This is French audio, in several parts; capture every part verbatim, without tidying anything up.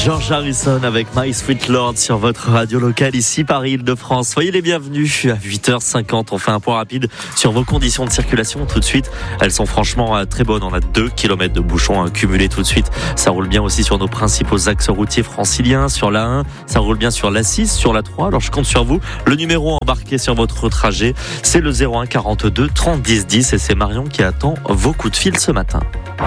George Harrison avec My Sweet Lord sur votre radio locale ici Paris-Île-de-France. Soyez les bienvenus à huit heures cinquante. On fait un point rapide sur vos conditions de circulation tout de suite. Elles sont franchement très bonnes. On a deux kilomètres de bouchons cumulés tout de suite. Ça roule bien aussi sur nos principaux axes routiers franciliens, sur l'A un. Ça roule bien sur l'A six, sur l'A trois. Alors je compte sur vous. Le numéro embarqué sur votre trajet, c'est le zéro un quarante-deux trente dix dix et c'est Marion qui attend vos coups de fil ce matin.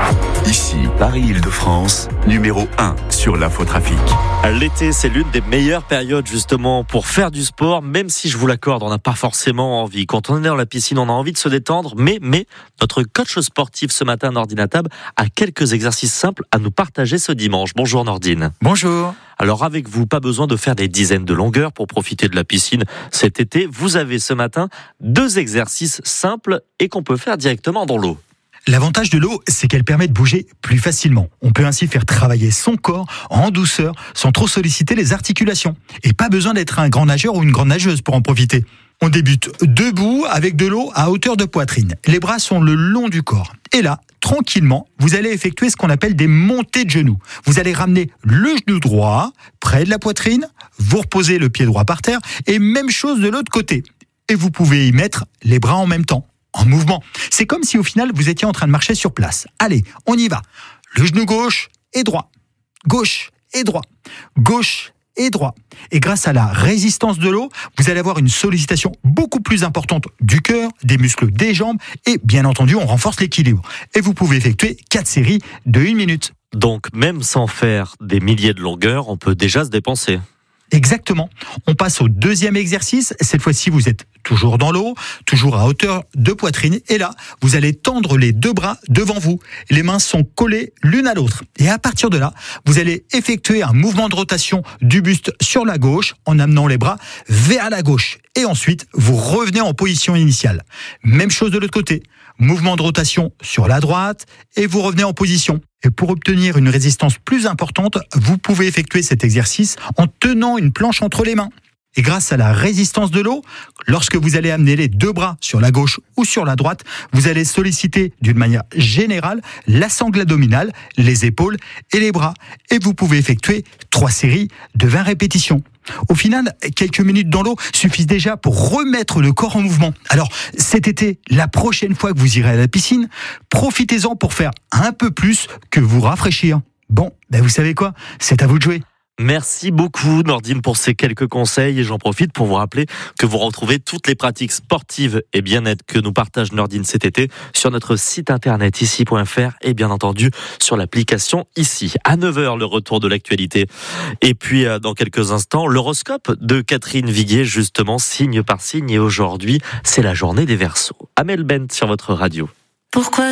Ici, Paris-Île-de-France, numéro un sur l'infotrafic. L'été, c'est l'une des meilleures périodes justement pour faire du sport, même si je vous l'accorde, on n'a pas forcément envie. Quand on est dans la piscine, on a envie de se détendre, mais, mais notre coach sportif ce matin, Nordine Atab, a quelques exercices simples à nous partager ce dimanche. Bonjour Nordine. Bonjour. Alors avec vous, pas besoin de faire des dizaines de longueurs pour profiter de la piscine cet été. Vous avez ce matin deux exercices simples et qu'on peut faire directement dans l'eau. L'avantage de l'eau, c'est qu'elle permet de bouger plus facilement. On peut ainsi faire travailler son corps en douceur sans trop solliciter les articulations. Et pas besoin d'être un grand nageur ou une grande nageuse pour en profiter. On débute debout avec de l'eau à hauteur de poitrine. Les bras sont le long du corps. Et là, tranquillement, vous allez effectuer ce qu'on appelle des montées de genoux. Vous allez ramener le genou droit près de la poitrine, vous reposez le pied droit par terre et même chose de l'autre côté. Et vous pouvez y mettre les bras en même temps. En mouvement. C'est comme si au final vous étiez en train de marcher sur place. Allez, on y va. Le genou gauche et droit. Gauche et droit. Gauche et droit. Et grâce à la résistance de l'eau, vous allez avoir une sollicitation beaucoup plus importante du cœur, des muscles des jambes et bien entendu, on renforce l'équilibre. Et vous pouvez effectuer quatre séries de une minute. Donc même sans faire des milliers de longueurs, on peut déjà se dépenser. Exactement. On passe au deuxième exercice. Cette fois-ci, vous êtes toujours dans l'eau, toujours à hauteur de poitrine. Et là, vous allez tendre les deux bras devant vous. Les mains sont collées l'une à l'autre. Et à partir de là, vous allez effectuer un mouvement de rotation du buste sur la gauche en amenant les bras vers la gauche. Et ensuite, vous revenez en position initiale. Même chose de l'autre côté. Mouvement de rotation sur la droite et vous revenez en position. Et pour obtenir une résistance plus importante, vous pouvez effectuer cet exercice en tenant une planche entre les mains. Et grâce à la résistance de l'eau, lorsque vous allez amener les deux bras sur la gauche ou sur la droite, vous allez solliciter d'une manière générale la sangle abdominale, les épaules et les bras. Et vous pouvez effectuer trois séries de vingt répétitions. Au final, quelques minutes dans l'eau suffisent déjà pour remettre le corps en mouvement. Alors, cet été, la prochaine fois que vous irez à la piscine, profitez-en pour faire un peu plus que vous rafraîchir. Bon, ben vous savez quoi ? C'est à vous de jouer. Merci beaucoup Nordine pour ces quelques conseils et j'en profite pour vous rappeler que vous retrouvez toutes les pratiques sportives et bien-être que nous partage Nordine cet été sur notre site internet ici point f r et bien entendu sur l'application ici. À neuf heures, le retour de l'actualité. Et puis dans quelques instants, l'horoscope de Catherine Viguier justement signe par signe et aujourd'hui c'est la journée des Verseaux. Amel Bent sur votre radio. Pourquoi